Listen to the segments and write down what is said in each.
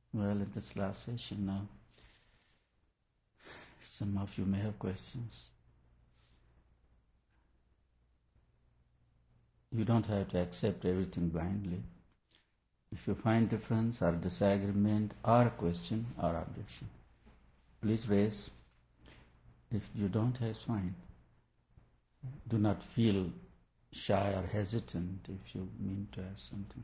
Well, in this last session now, some of you may have questions. You don't have to accept everything blindly. If you find difference or disagreement or a question or objection, please raise. If you don't, it's fine. Do not feel shy or hesitant if you mean to ask something.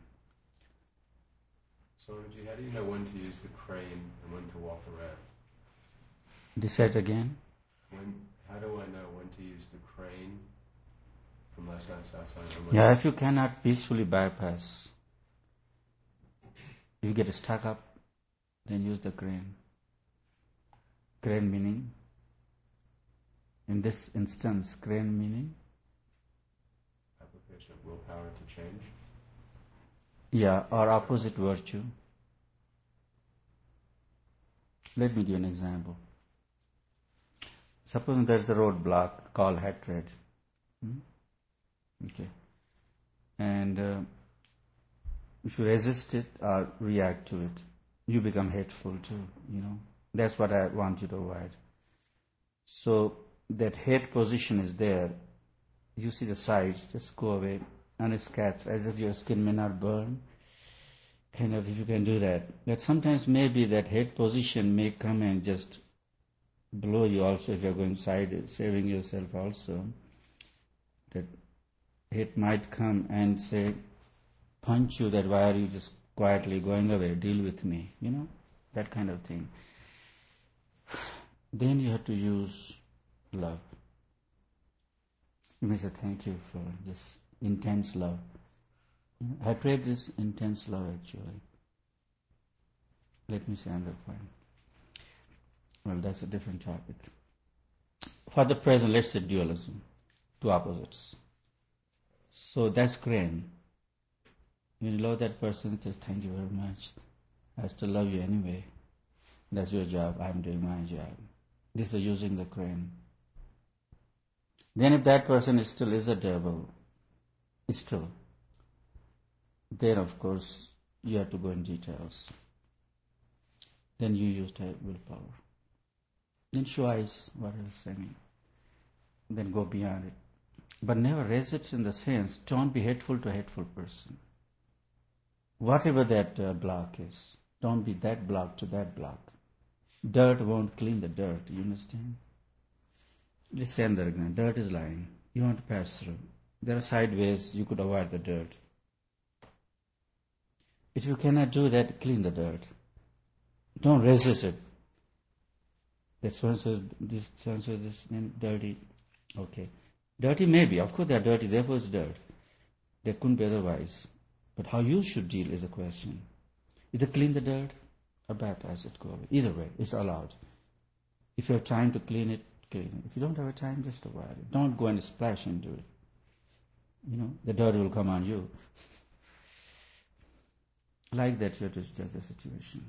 Swamiji, how do you know when to use the crane and when to walk around? Decide again. How do I know when to use the crane from last night's satsang? Yeah, if you cannot peacefully bypass, if you get stuck up, then use the crane. Crane meaning, in this instance, crane meaning? Application of willpower to change? Yeah, or opposite virtue. Let me give an example. Suppose there is a roadblock called hatred. Okay. And if you resist it or react to it, you become hateful too, That's what I want you to avoid. So that hate position is there. You see the sides, just go away and scatter as if your skin may not burn. Kind of, if you can do that. That sometimes maybe that hate position may come and just blow you also if you're going side, saving yourself also. That hate might come and say, punch you, that why are you just quietly going away, deal with me, that kind of thing. Then you have to use love. You may say, thank you for this intense love. Hatred is intense love actually. Let me say another point. Well, that's a different topic. For the present, let's say dualism, two opposites. So that's crane. When you love that person, say, thank you very much. I still love you anyway. That's your job, I'm doing my job. This is using the crane. Then if that person still is a devil, then of course you have to go in details. Then you use willpower. Then show eyes, what else I mean. Then go beyond it. But never resist in the sense, don't be hateful to a hateful person. Whatever that block is, don't be that block to that block. Dirt won't clean the dirt, you understand? Just stand there again. Dirt is lying. You want to pass through. There are side ways you could avoid the dirt. If you cannot do that, clean the dirt. Don't resist it. That so-and-so, this dirty. Okay. Dirty may be. Of course they are dirty, therefore it's dirt. There couldn't be otherwise. But how you should deal is a question. Either clean the dirt or bypass it, go away. Either way, it's allowed. If you have time to clean it, clean it. If you don't have a time, just avoid it. Don't go and splash into it. The dirt will come on you. Like that you have to judge the situation.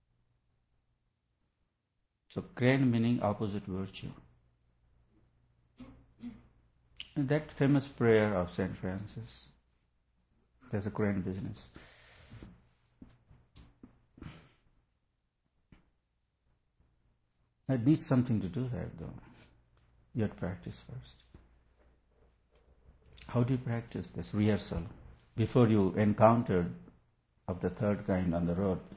So crane meaning opposite virtue. And that famous prayer of St. Francis, there's a crane business. It needs something to do that though. You have to practice first. How do you practice this? Rehearsal. Before you encounter of the third kind on the road,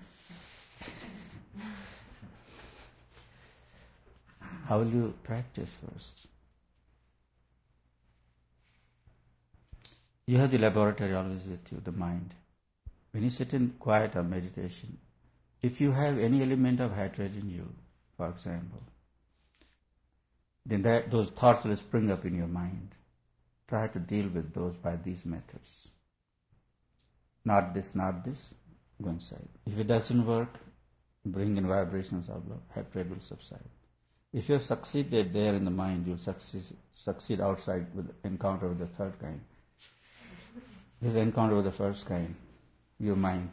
how will you practice first? You have the laboratory always with you, the mind. When you sit in quiet or meditation, if you have any element of hatred in you, for example, then those thoughts will spring up in your mind. Try to deal with those by these methods. Not this, go inside. If it doesn't work, bring in vibrations of love, hatred will subside. If you have succeeded there in the mind, you'll succeed outside with encounter with the third kind. This is encounter with the first kind, your mind.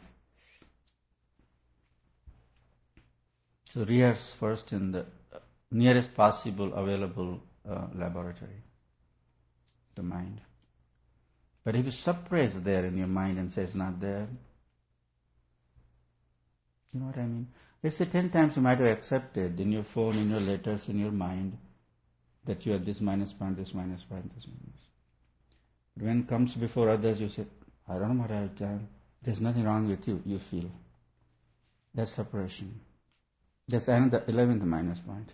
So rehearse first in the nearest possible available laboratory, the mind. But if you suppress there in your mind and say it's not there, You know what I mean? Let's say 10 times you might have accepted in your phone, in your letters, in your mind, that you are this minus point, this minus point, this minus. But when it comes before others, you say, I don't know what I have done. There's nothing wrong with you, you feel. That's separation. That's another 11th minus point.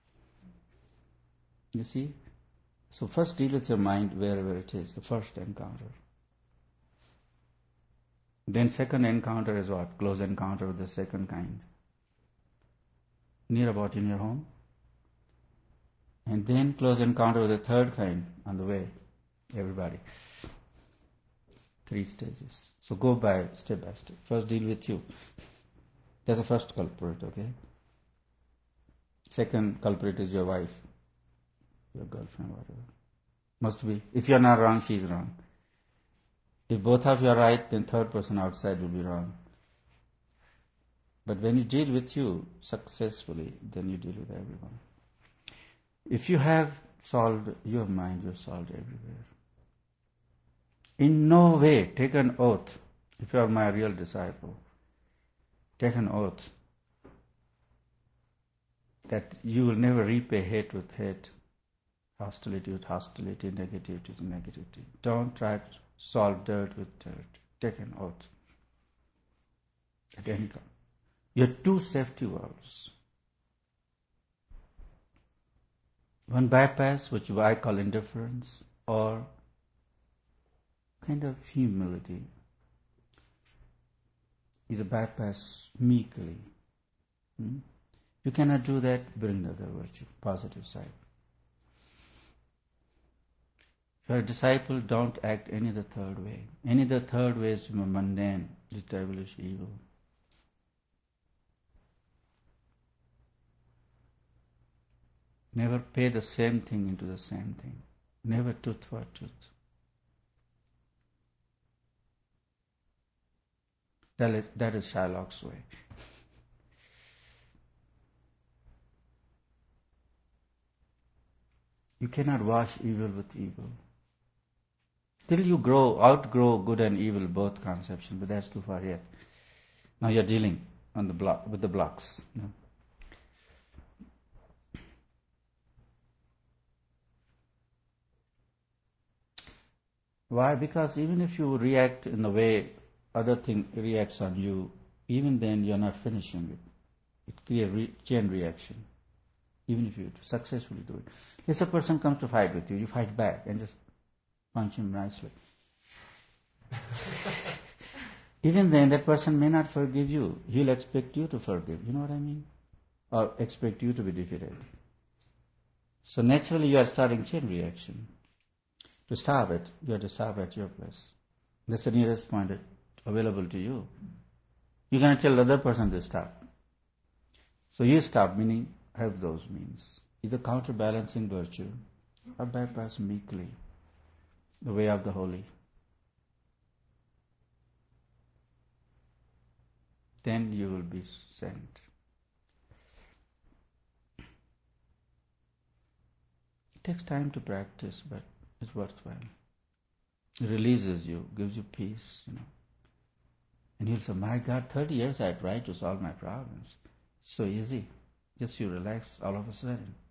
You see? So first deal with your mind wherever it is, the first encounter. Then second encounter is what? Close encounter of the second kind. Near about in your home. And then close encounter of the third kind on the way. Everybody. 3 stages. So go by step. First deal with you. That's the first culprit, okay? Second culprit is your wife, your girlfriend, whatever. Must be. If you're not wrong, she's wrong. If both of you are right, then third person outside will be wrong. But when you deal with you successfully, then you deal with everyone. If you have solved your mind, you've solved everywhere. In no way take an oath, if you are my real disciple, take an oath that you will never repay hate with hate, hostility with hostility, negativity with negativity. Don't try to solve dirt with dirt. Take an oath. At any time. Your 2 safety valves. One bypass, which I call indifference, or kind of humility. Either bypass meekly. You cannot do that, bring the other virtue, positive side. If you are a disciple, don't act any of the third way. Any of the third way is mundane, devilish, evil. Never pay the same thing into the same thing. Never tooth for tooth. That is Shylock's way. You cannot wash evil with evil. Till you outgrow good and evil, both conceptions, but that's too far yet. Now you're dealing on the with the blocks. No? Why? Because even if you react in the way other thing reacts on you, even then you're not finishing it. It creates chain reaction. Even if you successfully do it. If a person comes to fight with you, you fight back and just punch him nicely. Even then, that person may not forgive you. He'll expect you to forgive. You know what I mean? Or expect you to be defeated. So naturally, you are starting chain reaction. To stop it, you have to stop at your place. That's the nearest point available to you. You cannot tell the other person to stop. So you stop, meaning have those means. Either counterbalancing virtue or bypass meekly the way of the holy. Then you will be sent. It takes time to practice, but it's worthwhile. It releases you, gives you peace, And you'll say, my God, 30 years I tried to solve my problems. So easy. Just you relax all of a sudden.